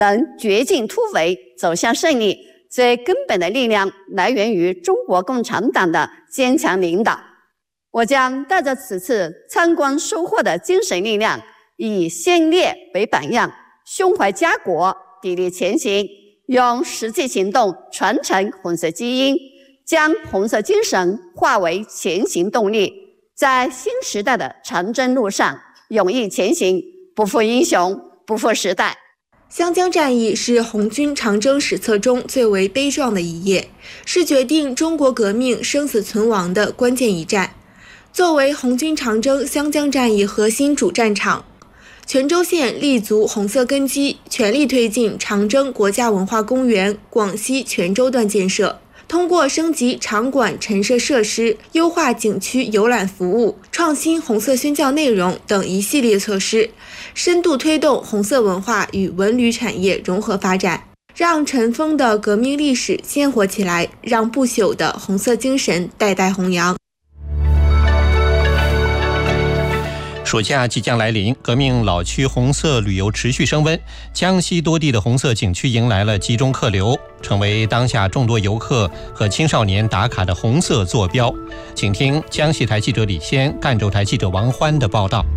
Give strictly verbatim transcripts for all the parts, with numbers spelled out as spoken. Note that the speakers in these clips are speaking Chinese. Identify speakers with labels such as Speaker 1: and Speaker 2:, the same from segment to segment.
Speaker 1: 等绝境突围，走向胜利，最根本的力量来源于中国共产党的坚强领导。我将带着此次参观收获的精神力量，以先烈为榜样，胸怀家国，砥砺前行，用实际行动传承红色基因，将红色精神化为前行动力，在新时代的长征路上勇毅前行，不负英雄，不负时代。
Speaker 2: 湘江战役是红军长征史册中最为悲壮的一页，是决定中国革命生死存亡的关键一战。作为红军长征湘江战役核心主战场，泉州县立足红色根基，全力推进长征国家文化公园广西泉州段建设。通过升级场馆陈设设施、优化景区游览服务、创新红色宣教内容等一系列措施，深度推动红色文化与文旅产业融合发展，让尘封的革命历史鲜活起来，让不朽的红色精神代代弘扬。
Speaker 3: 暑假即将来临，革命老区红色旅游持续升温，江西多地的红色景区迎来了集中客流，成为当下众多游客和青少年打卡的红色坐标。请听江西台记者李先、赣州台记者王欢的报道。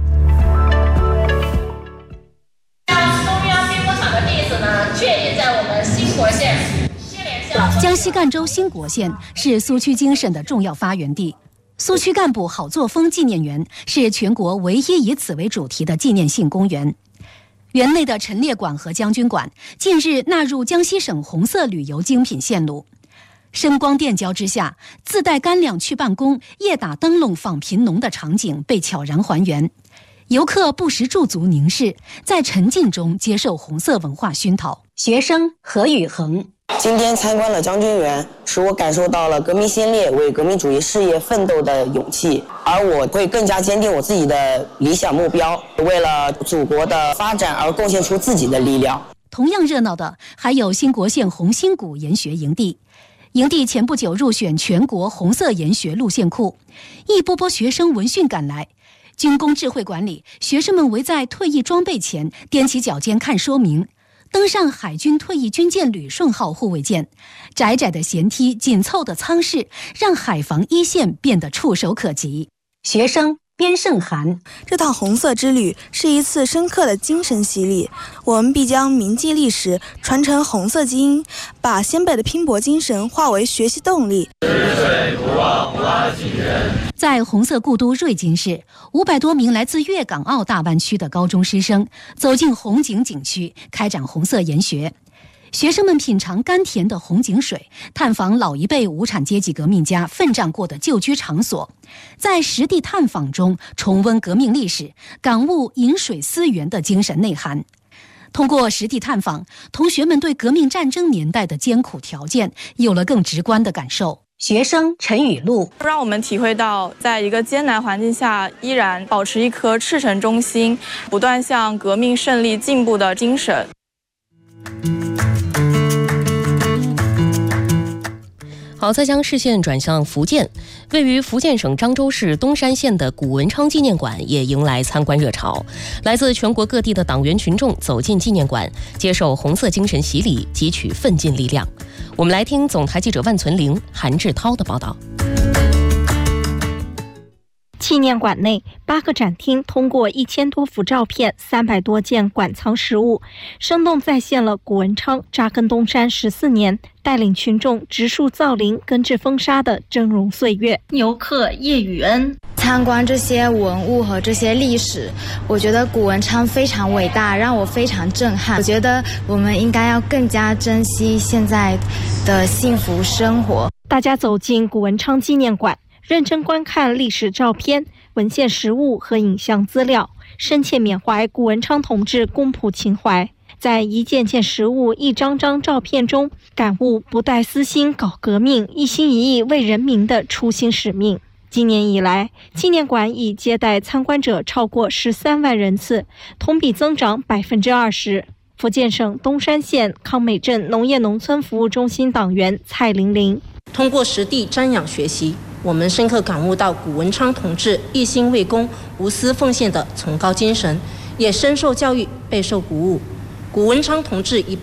Speaker 4: 中央冰工厂的地址呢，确定在我们兴国县。
Speaker 5: 江西赣州兴国县是苏区精神的重要发源地。苏区干部好作风纪念园是全国唯一以此为主题的纪念性公园。园内的陈列馆和将军馆近日纳入江西省红色旅游精品线路。声光电交之下，自带干粮去办公、夜打灯笼访贫农的场景被悄然还原。游客不时驻足凝视，在沉浸中接受红色文化熏陶。学生何宇恒。
Speaker 6: 今天参观了将军园，使我感受到了革命先烈为革命主义事业奋斗的勇气，而我会更加坚定我自己的理想目标，为了祖国的发展而贡献出自己的力量。
Speaker 5: 同样热闹的还有兴国县红星谷研学营地，营地前不久入选全国红色研学路线库，一波波学生闻讯赶来。军工智慧馆里，学生们围在退役装备前，踮起脚尖看说明。登上海军退役军舰旅顺号护卫舰，窄窄的舷梯、紧凑的舱室，让海防一线变得触手可及。学生边胜涵，
Speaker 7: 这趟红色之旅是一次深刻的精神洗礼，我们必将铭记历史，传承红色基因，把先辈的拼搏精神化为学习动力。
Speaker 5: 在红色故都瑞金市，五百多名来自粤港澳大湾区的高中师生走进红景景区，开展红色研学。学生们品尝甘甜的红景水，探访老一辈无产阶级革命家奋战过的旧居场所，在实地探访中重温革命历史，感悟饮水思源的精神内涵。通过实地探访，同学们对革命战争年代的艰苦条件有了更直观的感受。
Speaker 8: 学生陈雨露，
Speaker 9: 让我们体会到在一个艰难环境下依然保持一颗赤诚忠心，不断向革命胜利进步的精神。
Speaker 8: 好，再将视线转向福建，位于福建省漳州市东山县的古文昌纪念馆也迎来参观热潮。来自全国各地的党员群众走进纪念馆，接受红色精神洗礼，汲取奋进力量。我们来听总台记者万存玲、韩志涛的报道。
Speaker 10: 纪念馆内，八个展厅通过一千多幅照片、三百多件馆藏实物，生动再现了古文昌扎根东山十四年，带领群众植树造林、根治风沙的峥嵘岁月。
Speaker 11: 游客叶宇恩参观这些文物和这些历史，我觉得古文昌非常伟大，让我非常震撼。我觉得我们应该要更加珍惜现在的幸福生活。
Speaker 10: 大家走进古文昌纪念馆，认真观看历史照片、文献实物和影像资料，深切缅怀古文昌同志公仆情怀，在一件件实物、一张张照片中，感悟不带私心搞革命、一心一意为人民的初心使命。今年以来，纪念馆已接待参观者超过十三万人次，同比增长百分之二十。福建省东山县康美镇农业农村服务中心党员蔡玲玲，
Speaker 12: 通过实地瞻仰学习，我们深刻感悟到古文昌同志一心为公、无私奉献的崇高精神，也深受教育，备受鼓舞。 古文昌同志一